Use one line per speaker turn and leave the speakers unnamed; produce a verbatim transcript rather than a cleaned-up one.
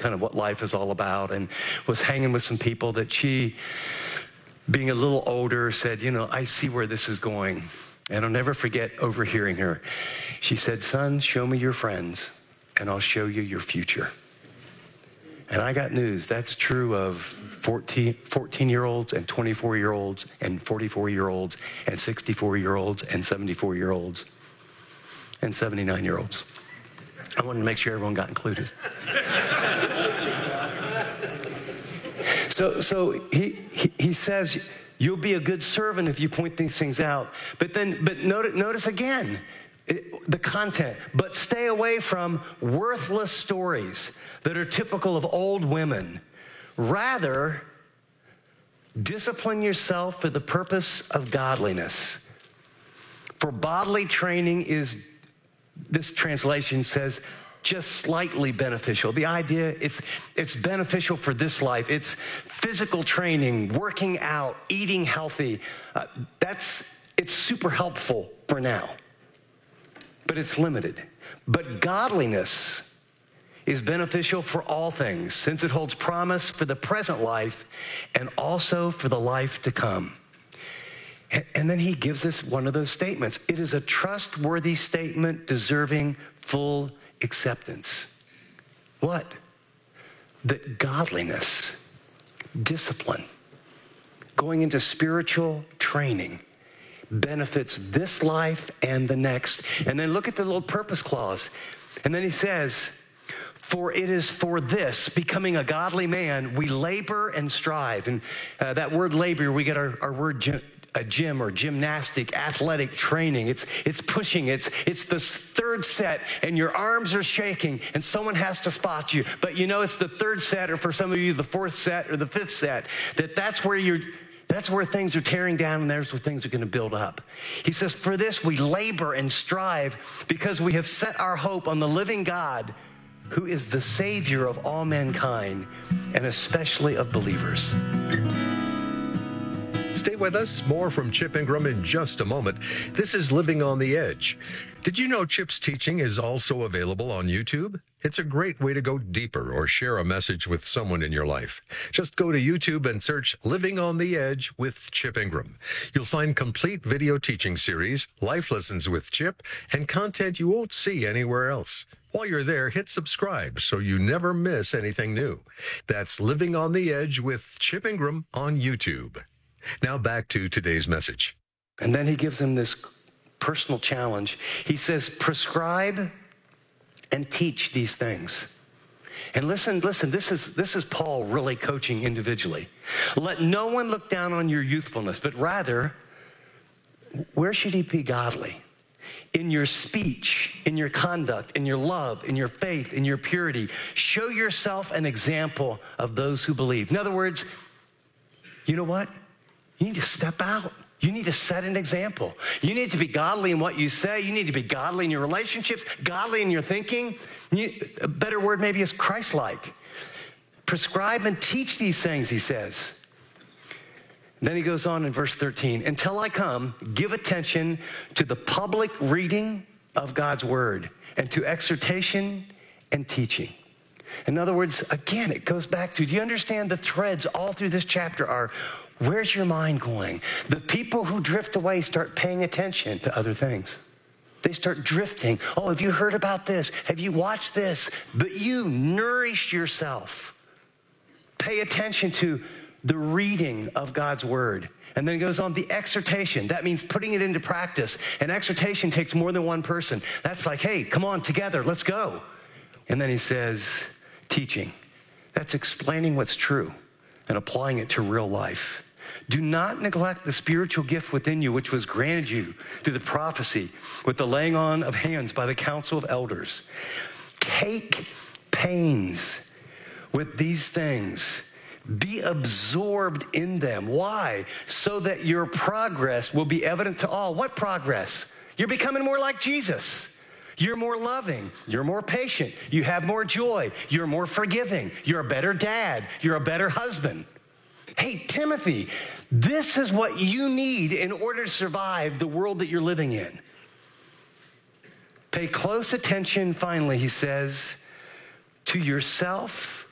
kind of what life is all about, and was hanging with some people that she, being a little older, said, you know, I see where this is going. And I'll never forget overhearing her. She said, son, show me your friends, and I'll show you your future. And I got news. That's true of fourteen, fourteen-year-olds and twenty-four-year-olds and forty-four-year-olds and sixty-four-year-olds and seventy-four-year-olds and seventy-nine-year-olds. I wanted to make sure everyone got included. so so he, he, he says, you'll be a good servant if you point these things out. But then, but notice, notice again, it, the content. But stay away from worthless stories that are typical of old women. Rather, discipline yourself for the purpose of godliness. For bodily training is, this translation says, just slightly beneficial. The idea, it's it's beneficial for this life. It's physical training, working out, eating healthy. Uh, that's, it's super helpful for now, but it's limited. But godliness is beneficial for all things, since it holds promise for the present life and also for the life to come. And, and then he gives us one of those statements. It is a trustworthy statement deserving full acceptance. What? That godliness, discipline, going into spiritual training benefits this life and the next. And then look at the little purpose clause. And then he says, for it is for this, becoming a godly man, we labor and strive. And uh, that word labor, we get our, our word gym, a gym or gymnastic, athletic training. It's it's pushing. It's it's the third set, and your arms are shaking, and someone has to spot you. But you know it's the third set, or for some of you, the fourth set or the fifth set. That that's where you're. That's where things are tearing down, and there's where things are going to build up. He says, for this we labor and strive because we have set our hope on the living God, who is the Savior of all mankind, and especially of believers.
Stay with us. More from Chip Ingram in just a moment. This is Living on the Edge. Did you know Chip's teaching is also available on YouTube? It's a great way to go deeper or share a message with someone in your life. Just go to YouTube and search Living on the Edge with Chip Ingram. You'll find complete video teaching series, life lessons with Chip, and content you won't see anywhere else. While you're there, hit subscribe so you never miss anything new. That's Living on the Edge with Chip Ingram on YouTube. Now back to today's message.
And then he gives him this personal challenge. He says, prescribe and teach these things. And listen, listen, this is this is Paul really coaching individually. Let no one look down on your youthfulness, but rather, where should he be godly? In your speech, in your conduct, in your love, in your faith, in your purity. Show yourself an example of those who believe. In other words, you know what? You need to step out. You need to set an example. You need to be godly in what you say. You need to be godly in your relationships, godly in your thinking. You, a better word maybe is Christ-like. Prescribe and teach these things, he says. And then he goes on in verse thirteen, until I come, give attention to the public reading of God's word and to exhortation and teaching. In other words, again, it goes back to, do you understand the threads all through this chapter are, where's your mind going? The people who drift away start paying attention to other things. They start drifting. Oh, have you heard about this? Have you watched this? But you nourish yourself. Pay attention to the reading of God's word. And then it goes on, the exhortation. That means putting it into practice. And exhortation takes more than one person. That's like, hey, come on, together, let's go. And then he says, teaching. That's explaining what's true and applying it to real life. Do not neglect the spiritual gift within you, which was granted you through the prophecy with the laying on of hands by the council of elders. Take pains with these things. Be absorbed in them. Why? So that your progress will be evident to all. What progress? You're becoming more like Jesus. You're more loving. You're more patient. You have more joy. You're more forgiving. You're a better dad. You're a better husband. Hey, Timothy, this is what you need in order to survive the world that you're living in. Pay close attention, finally, he says, to yourself